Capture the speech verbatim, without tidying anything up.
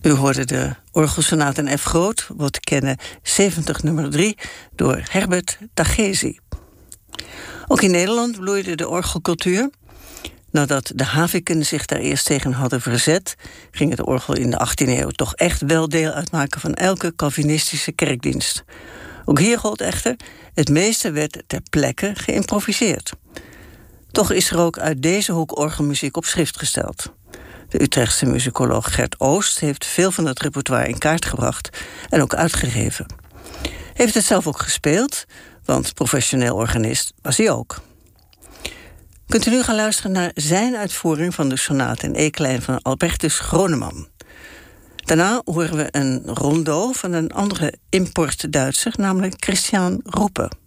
U hoorde de orgelsonate in F groot, wat te kennen zeventig nummer drie, door Herbert Tagesi. Ook in Nederland bloeide de orgelcultuur. Nadat de Haviken zich daar eerst tegen hadden verzet, ging het orgel in de achttiende eeuw toch echt wel deel uitmaken van elke Calvinistische kerkdienst. Ook hier gold echter, het meeste werd ter plekke geïmproviseerd. Toch is er ook uit deze hoek orgelmuziek op schrift gesteld. De Utrechtse muzikoloog Gert Oost heeft veel van het repertoire in kaart gebracht en ook uitgegeven. Heeft het zelf ook gespeeld, want professioneel organist was hij ook. Kunt u nu gaan luisteren naar zijn uitvoering van de sonate in E-klein van Albertus Groneman. Daarna horen we een rondo van een andere import-Duitser, namelijk Christian Ruppe.